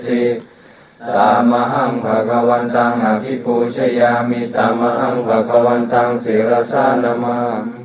สิตามหังภะคะวันตังอภิปูชยามิตามหังภะคะวันตังศิรสานะมามิ